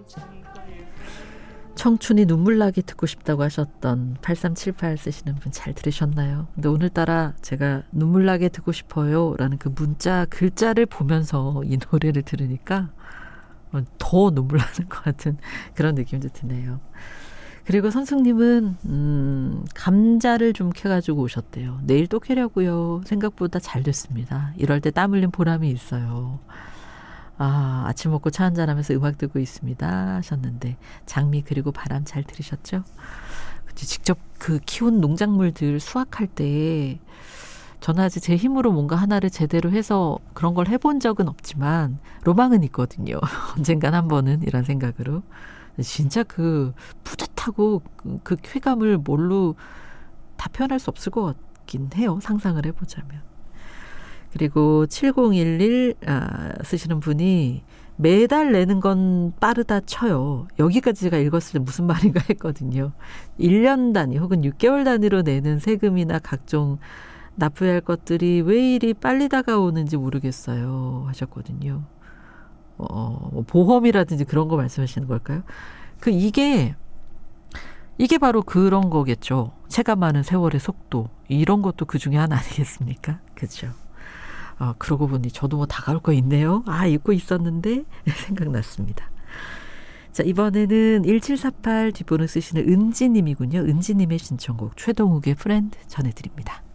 청춘이 눈물나게 듣고 싶다고 하셨던 8378 쓰시는 분 잘 들으셨나요? 근데 오늘따라 제가 눈물나게 듣고 싶어요 라는 그 문자 글자를 보면서 이 노래를 들으니까 더 눈물 나는 것 같은 그런 느낌도 드네요. 그리고 선생님은 감자를 좀 캐가지고 오셨대요. 내일 또 캐려고요. 생각보다 잘 됐습니다. 이럴 때 땀 흘린 보람이 있어요. 아침 먹고 차 한잔하면서 음악 듣고 있습니다 하셨는데 장미 그리고 바람 잘 들으셨죠? 직접 그 키운 농작물들 수확할 때 저는 아직 제 힘으로 뭔가 하나를 제대로 해서 그런 걸 해본 적은 없지만 로망은 있거든요. 언젠간 한 번은 이런 생각으로. 진짜 그 뿌듯하고 그 쾌감을 뭘로 다 표현할 수 없을 것 같긴 해요. 상상을 해보자면. 그리고 7011 쓰시는 분이 매달 내는 건 빠르다 쳐요. 여기까지 제가 읽었을 때 무슨 말인가 했거든요. 1년 단위 혹은 6개월 단위로 내는 세금이나 각종 납부해야 할 것들이 왜 이리 빨리 다가오는지 모르겠어요 하셨거든요. 보험이라든지 그런 거 말씀하시는 걸까요? 이게 바로 그런 거겠죠. 체감하는 세월의 속도. 이런 것도 그 중에 하나 아니겠습니까? 그렇죠. 그러고 보니 저도 뭐 다가올 거 있네요. 잊고 있었는데 생각났습니다. 자, 이번에는 1748 뒷번호 쓰시는 은지님이군요. 은지님의 신청곡 최동욱의 프렌드 전해드립니다.